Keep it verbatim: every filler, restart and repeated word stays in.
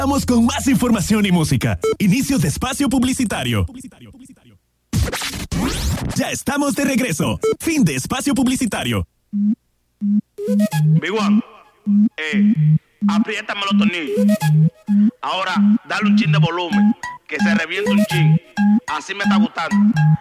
Vamos con más información y música. Inicio de espacio publicitario. Ya estamos de regreso. Fin de espacio publicitario. Big One, eh, apriétame los tornillos. Ahora, dale un chin de volumen, que se reviente un chin. Así me está gustando.